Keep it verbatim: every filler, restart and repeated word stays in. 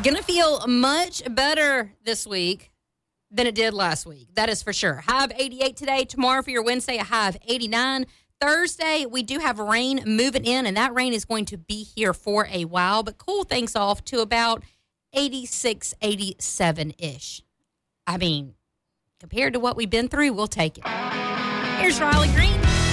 Gonna feel much better this week than it did last week. That is for sure. High of eighty-eight today. Tomorrow for your Wednesday, a high of eighty-nine. Thursday, we do have rain moving in, and that rain is going to be here for a while, but cool things off to about eighty-six, eighty-seven-ish. I mean, compared to what we've been through, we'll take it. Here's Riley Green.